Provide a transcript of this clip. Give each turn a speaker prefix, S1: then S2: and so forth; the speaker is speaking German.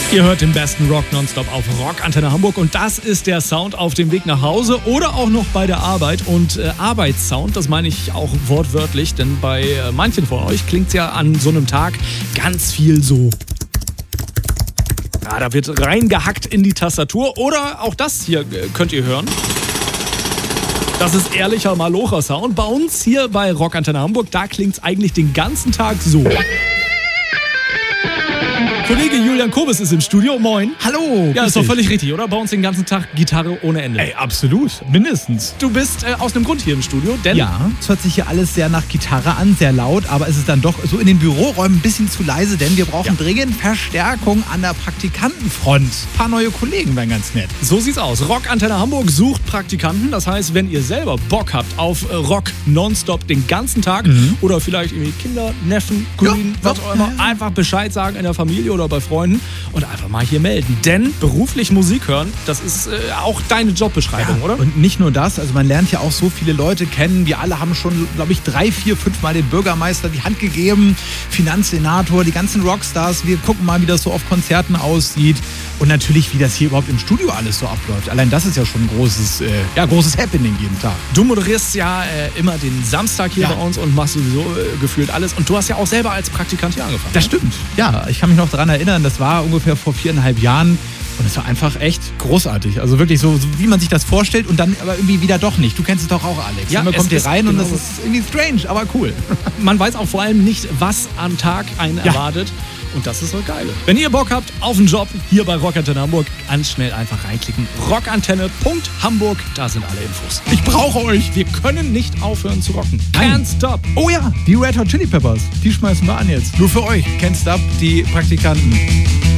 S1: Ihr hört den besten Rock nonstop auf Rock Antenne Hamburg und das ist der Sound auf dem Weg nach Hause oder auch noch bei der Arbeit. Und Arbeitssound, das meine ich auch wortwörtlich, denn bei manchen von euch klingt es ja an so einem Tag ganz viel so. Ja, da wird reingehackt in die Tastatur oder auch das hier könnt ihr hören. Das ist ehrlicher Malocher-Sound. Bei uns hier bei Rock Antenne Hamburg, da klingt es eigentlich den ganzen Tag so. Kollege Julian Kobes ist im Studio. Moin.
S2: Hallo.
S1: Ja, ist doch völlig richtig, oder? Bei uns den ganzen Tag Gitarre ohne Ende.
S2: Ey, absolut. Mindestens.
S1: Du bist aus einem Grund hier im Studio, denn...
S2: Ja, es hört sich hier alles sehr nach Gitarre an, sehr laut, aber es ist dann doch so in den Büroräumen ein bisschen zu leise, denn wir brauchen dringend Verstärkung an der Praktikantenfront. Ein paar neue Kollegen wären ganz nett.
S1: So sieht's aus. Rock Antenne Hamburg sucht Praktikanten. Das heißt, wenn ihr selber Bock habt auf Rock nonstop den ganzen Tag oder vielleicht irgendwie Kinder, Neffen, Cousinen, was auch immer, einfach Bescheid sagen in der Familie oder bei Freunden und einfach mal hier melden. Denn beruflich Musik hören, das ist auch deine Jobbeschreibung, oder?
S2: Und nicht nur das, also man lernt ja auch so viele Leute kennen. Wir alle haben schon, glaube ich, 3, 4, 5 Mal den Bürgermeister die Hand gegeben, Finanzsenator, die ganzen Rockstars. Wir gucken mal, wie das so auf Konzerten aussieht und natürlich, wie das hier überhaupt im Studio alles so abläuft. Allein das ist ja schon ein großes Happening jeden Tag.
S1: Du moderierst ja immer den Samstag hier bei uns und machst sowieso gefühlt alles. Und du hast ja auch selber als Praktikant hier angefangen.
S2: Das stimmt. Ja, ich kann mich noch daran erinnern, das war ungefähr vor 4,5 Jahren. Und es war einfach echt großartig. Also wirklich so, wie man sich das vorstellt und dann aber irgendwie wieder doch nicht. Du kennst es doch auch, Alex.
S1: Ja,
S2: man kommt hier rein und
S1: genau.
S2: das ist irgendwie strange, aber cool.
S1: Man weiß auch vor allem nicht, was am Tag einen erwartet. Und das ist so geil. Wenn ihr Bock habt auf einen Job hier bei Rock Antenne Hamburg, ganz schnell einfach reinklicken. rockantenne.hamburg, da sind alle Infos.
S2: Ich brauche euch.
S1: Wir können nicht aufhören zu rocken.
S2: Nein.
S1: Can't stop.
S2: Oh ja, die Red Hot Chili Peppers, die schmeißen wir an jetzt. Nur für euch. Can't Stop, die Praktikanten.